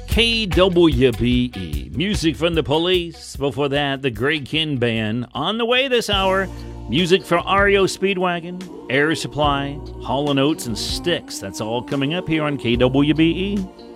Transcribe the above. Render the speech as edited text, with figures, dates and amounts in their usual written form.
KWBE. Music from the Police. Before that, the Greg Kihn Band. On the way this hour, music from REO Speedwagon, Air Supply, Hall & Oates, and Styx. That's all coming up here on KWBE.